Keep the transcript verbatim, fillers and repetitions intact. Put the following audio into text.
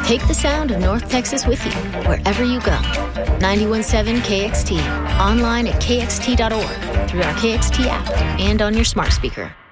Take the sound of North Texas with you, wherever you go. ninety-one point seven K X T, online at K X T dot org, through our K X T app, and on your smart speaker.